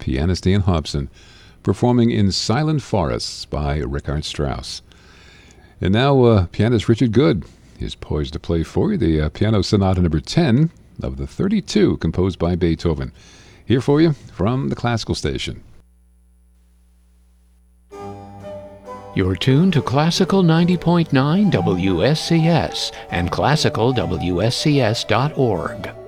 pianist Ian Hobson, performing in Silent Forests by Richard Strauss. And now pianist Richard Good is poised to play for you the Piano Sonata number 10 of the 32 composed by Beethoven. Here for you from the Classical Station. You're tuned to Classical 90.9 WSCS and classicalwscs.org.